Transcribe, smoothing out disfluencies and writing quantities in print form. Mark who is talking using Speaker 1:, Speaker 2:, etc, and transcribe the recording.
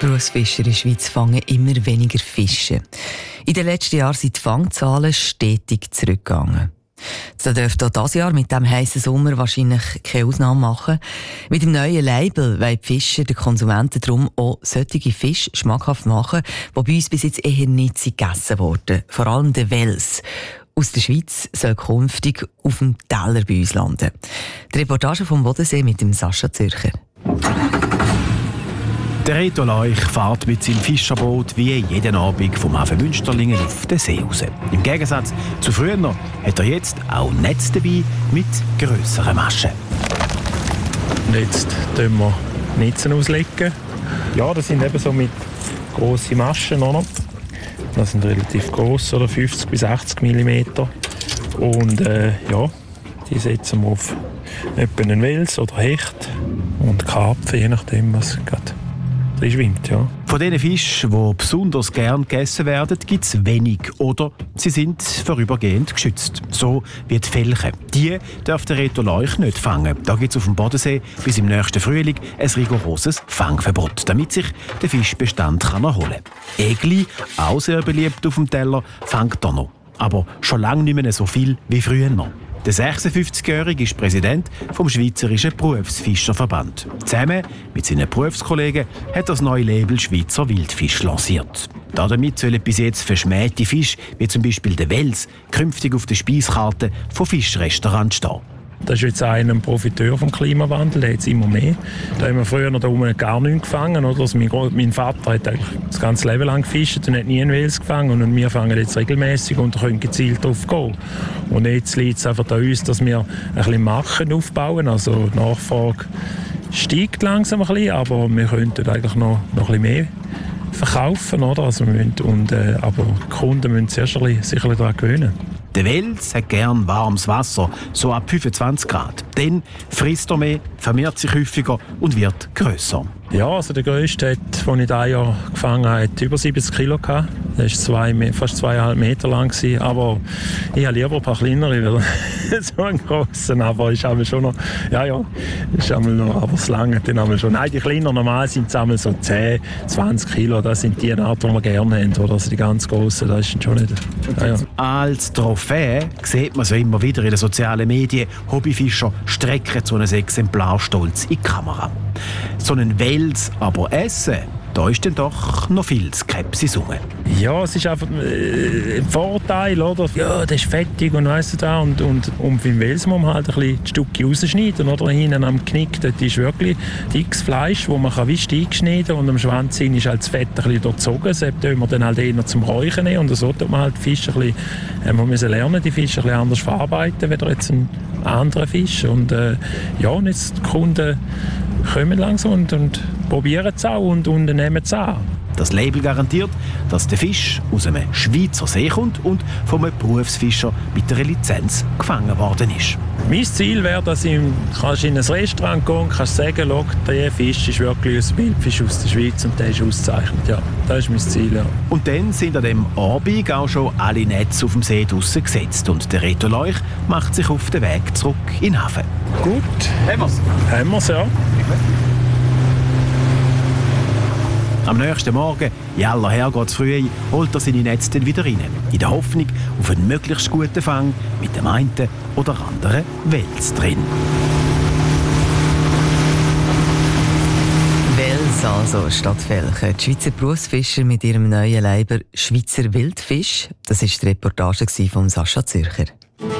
Speaker 1: Berufsfischer in der Schweiz fangen immer weniger Fische. In den letzten Jahren sind die Fangzahlen stetig zurückgegangen. Das dürfte auch dieses Jahr mit diesem heissen Sommer wahrscheinlich keine Ausnahme machen. Mit dem neuen Label wollen die Fischer den Konsumenten darum auch solche Fische schmackhaft machen, die bei uns bis jetzt eher nicht gegessen wurden. Vor allem der Wels aus der Schweiz soll künftig auf dem Teller bei uns landen. Die Reportage vom Bodensee mit dem Sascha Zürcher.
Speaker 2: Der Reto Leuch fährt mit seinem Fischerboot wie jeden Abend vom Hafen Münsterlingen auf den See raus. Im Gegensatz zu früher hat er jetzt auch Netz dabei mit grösseren Maschen.
Speaker 3: Und jetzt tun wir Netze auslegen. Ja, das sind eben so mit grossen Maschen. Oder? Das sind relativ gross, oder 50 bis 80 mm. Und ja, die setzen wir auf etwa einen Wels oder Hecht und Karpfen, je nachdem, was gerade drin schwimmt. Ja.
Speaker 2: Von diesen Fischen, die besonders gern gegessen werden, gibt es wenig oder sie sind vorübergehend geschützt. So wie die Felche. Die darf der Reto Leuch nicht fangen. Da gibt es auf dem Bodensee bis im nächsten Frühling ein rigoroses Fangverbot, damit sich der Fischbestand erholen kann. Egli, auch sehr beliebt auf dem Teller, fängt er noch. Aber schon lange nicht mehr so viel wie früher noch. Der 56-Jährige ist Präsident vom Schweizerischen Berufsfischerverband. Zusammen mit seinen Berufskollegen hat er das neue Label Schweizer Wildfisch lanciert. Damit sollen bis jetzt verschmähte Fische, wie zum Beispiel der Wels, künftig auf der Speiskarte von Fischrestaurants stehen.
Speaker 3: Das ist jetzt ein Profiteur vom Klimawandel, der jetzt immer mehr. Da haben wir früher noch da oben gar nichts gefangen. Oder? Also mein Vater hat eigentlich das ganze Leben lang gefischt und hat nie einen Wels gefangen. Und wir fangen jetzt regelmäßig und können gezielt darauf gehen. Und jetzt liegt es einfach an uns, dass wir ein bisschen Marken aufbauen. Also die Nachfrage steigt langsam ein bisschen, aber wir könnten eigentlich noch ein bisschen mehr verkaufen. Oder? Also aber die Kunden müssen sich erst ein bisschen daran gewöhnen.
Speaker 2: Der Wels hat gern warmes Wasser, so ab 25 Grad. Dann frisst er mehr, vermehrt sich häufiger und wird grösser.
Speaker 3: Ja, also der grösste, den ich dieses Jahr gefangen habe, hat über 70 Kilo gehabt. Der war fast 2,5 Meter lang gewesen. Aber ich habe lieber ein paar kleinere, weil so einen grossen. Aber ist schon noch, ist noch, aber es lange dann schon. Nein, die kleineren normal sind es so 10, 20 Kilo. Das sind die Art, die wir gerne haben. Oder? Also die ganz grossen, das ist schon nicht. Ja.
Speaker 2: Als Trophäe sieht man so immer wieder in den sozialen Medien. Hobbyfischer strecken so ein Exemplar stolz in die Kamera. So einen Wels aber essen, da ist dann doch noch viel Skepsis rum.
Speaker 3: Ja, es ist einfach ein Vorteil, oder? Ja, das ist fettig und weiss du da. Und beim Wels muss man halt ein bisschen die Stücke rausschneiden, oder? Hinten am Knick, das ist wirklich dickes Fleisch, das man wie Steak schneiden kann. Und am Schwanz ist halt das Fett ein bisschen durchzogen. Das tun wir dann halt eher zum Räuchern nehmen. Und so tut man halt die Fische ein bisschen, wir müssen lernen, die Fische ein bisschen anders verarbeiten, als jetzt ein anderer Fisch. Und und jetzt die Kunden kommen langsam und probieren es auch und nehmen es an.
Speaker 2: Das Label garantiert, dass der Fisch aus einem Schweizer See kommt und von einem Berufsfischer mit einer Lizenz gefangen worden ist.
Speaker 3: Mein Ziel wäre, dass du in ein Restaurant gehen kannst sagen, schau, der Fisch ist wirklich ein Wildfisch aus der Schweiz und der ist ausgezeichnet. Ja, das ist mein Ziel. Ja.
Speaker 2: Und dann sind an dem Abend auch schon alle Netze auf dem See draussen gesetzt und der Reto Leuch macht sich auf den Weg zurück in den Hafen.
Speaker 3: Gut.
Speaker 2: Haben wir's?
Speaker 3: Haben wir's, ja.
Speaker 2: Am nächsten Morgen, in aller Herrgottsfrühe, holt er seine Netze dann wieder rein. In der Hoffnung auf einen möglichst guten Fang mit dem einen oder anderen Wels drin.
Speaker 1: Wels also statt Felche. Die Schweizer Berufsfischer mit ihrem neuen Label Schweizer Wildfisch. Das war die Reportage von Sascha Zürcher.